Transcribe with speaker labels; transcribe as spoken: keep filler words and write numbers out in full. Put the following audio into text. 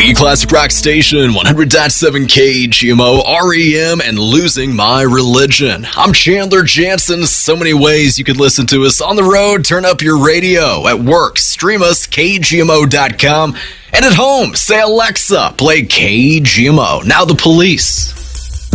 Speaker 1: The Classic Rock Station, one hundred point seven K G M O, R E M, and Losing My Religion. I'm Chandler Jansen. So many ways you could listen to us. On the road, turn up your radio. At work, stream us, K G M O dot com. And at home, say, Alexa, play K G M O. Now the Police.